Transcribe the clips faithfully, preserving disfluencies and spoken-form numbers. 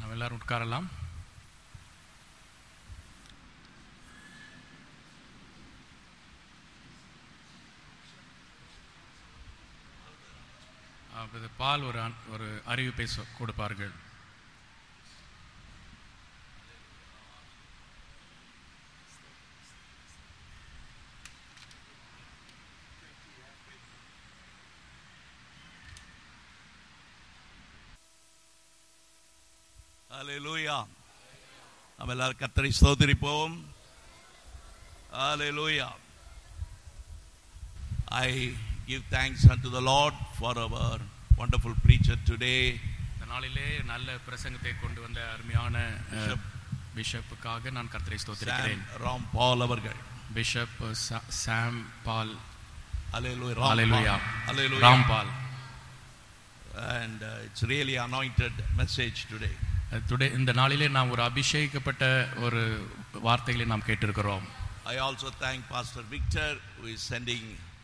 நாம் எல்லாரும் உட்காரலாம். பால் ஒரு ஒரு அறிவிப்பை கொடுப்பார்கள். ஹல்லேலூயா. நாம் எல்லாரும் கர்த்தரை ஸ்தோத்திரிப்போம். ஹல்லேலூயா. I give thanks unto the Lord for our wonderful preacher today. இந்த நாளிலே நல்ல பிரசங்கத்தை கொண்டு வந்த அருமையான பிஷப்புக்காக நான் கர்த்தரை ஸ்தோத்திரிக்கிறேன். ராம் பால் அவர்கள், bishop Sam ball. Hallelujah. Hallelujah. Hallelujah. Ram ball. And uh, it's really anointed message today. Today இந்த நாளிலே நாம் ஒரு அபிஷேகிக்கப்பட்ட ஒரு வார்த்தைகளை நாம் கேட்டிருக்கிறோம். I also thank Pastor Victor who is sending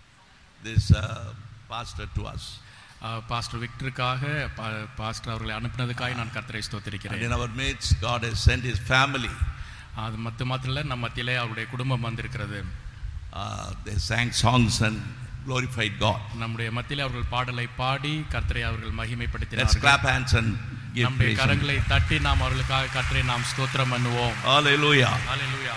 this uh, pastor to us. Pastor விக்டருக்காக pastor அவர்களை அனுப்பினதுக்காக நான் கர்த்தரை ஸ்தோத்திரிக்கிறேன். And in our midst God has sent his family. அது மட்டும் மாத்திரல்ல, நம்ம மத்தியிலே அவருடைய குடும்பம் வந்திருக்கிறது. Uh, they sang songs and glorified God. நம்முடைய மத்தியிலே அவர்கள் பாடலை பாடி கர்த்தரை அவர்கள் மகிமைப்படுத்தினார்கள். Let's clap hands and give praise. நம்முடைய கரங்களை தட்டி நாம் அவர்களுக்காக கர்த்தரை நாம் ஸ்தோத்திரம் பண்ணுவோம். Hallelujah. Hallelujah.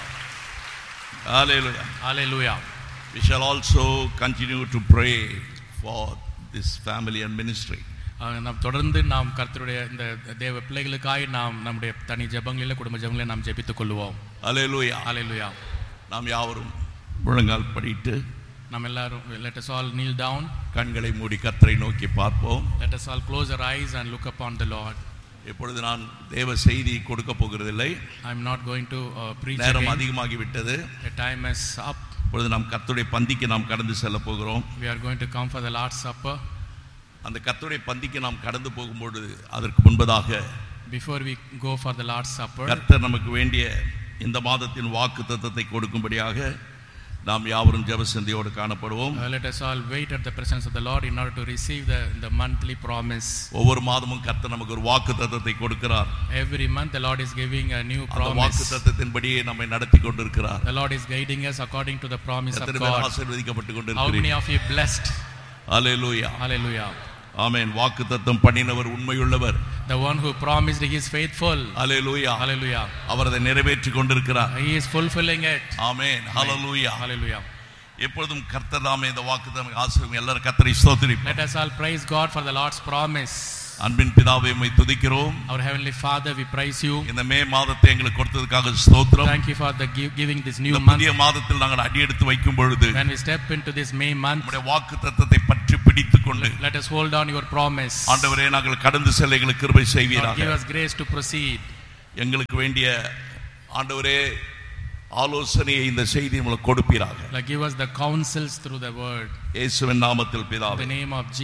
Hallelujah. Hallelujah. We shall also continue to pray for this family and ministry. நாம் தொடர்ந்து நாம் கர்த்தருடைய இந்த தேவ பிள்ளைகளுக்காக நாம் நம்முடைய தனி ஜெபங்களிலே குடும்ப ஜெபங்களிலே நாம் ஜெபித்துக் கொள்வோம். Hallelujah. Hallelujah. நாம் யாவரும் முழங்கால் படிட்டு நாம் எல்லாரும் let us all kneel down. கண்களை மூடி கர்த்தரை நோக்கி பார்ப்போம். Let us all close our eyes and look upon the Lord. இப்பொழுது நான் தேவ செய்தி கொடுக்க போகிறதில்லை. I am not going to uh, preach. நேரம் அதிகமாகி விட்டது. The time is up. இப்பொழுது நாம் கர்த்தருடைய பந்திக்கு நாம் கடந்து செல்ல போகிறோம். We are going to come for the Lord's Supper. அந்த கர்த்தருடைய பந்திக்கு நாம் கடந்து போகும்போது அதற்கு முன்பதாக before we go for the Lord's Supper, கர்த்தர் நமக்கு வேண்டிய இந்த மாதத்தின் வாக்குத்தத்தத்தை கொடுக்கும்படியாக நாம் யாவரும் ஜெப சிந்தையோடு காணப்படுவோம். uh, let us all wait at the presence of the Lord in order to receive the the monthly promise. ஒவ்வொரு மாதமும் கர்த்தர் நமக்கு ஒரு வாக்குத்தத்தத்தை கொடுக்கிறார். Every month the Lord is giving a new promise. அந்த வாக்குத்தத்தத்தின்படியே நம்மை நடத்தி கொண்டிருக்கிறார். The Lord is guiding us according to the promise of God. ஆசீர்வதிக்கப்பட்டு How கொண்டிருக்கிறீர்கள். many of you blessed? Hallelujah. Hallelujah. ஆமென். வாக்குத்தத்தம் பண்ணினவர் உண்மையுள்ளவர். The one who promised, he is faithful. Hallelujah. Hallelujah. அவர் அதை நிறைவேற்றி கொண்டிருக்கிறார். He is fulfilling it. Amen. Hallelujah. Hallelujah. எப்பொழுதும் கர்த்தர் தாமே இந்த வாக்குத்தத்தம் ஆசீர்வதிங்க. எல்லாரும் கர்த்தரை ஸ்தோத்திரிப்போம். Let us all praise God for the Lord's promise. அன்பின் பிதாவே உம்மை துதிக்கிறோம். Our heavenly Father, we praise you. இந்த மே மாதத்தை எங்களுக்கு கொடுத்ததற்காக ஸ்தோத்திரம். Thank you for the give, giving this new month. புதிய மாதத்தில் நாங்கள் அடியெடுத்து வைக்கும் பொழுது When we step into this May month, நம்முடைய வாக்குத்தத்தத்தை பற்றி பிடித்துக் கொண்டு let us hold on your promise. ஆண்டவரே நாங்கள் கடந்து செல்ல எங்களுக்கு கிருபை செய்வீராக. Give us grace to proceed. எங்களுக்கு வேண்டிய ஆண்டவரே ஆலோசனையை இந்த செய்தி உங்களுக்கு கொடுப்பீராக. Like give us the counsels through the word. இயேசுவின் நாமத்தில் பிதாவே. In the name of Jesus.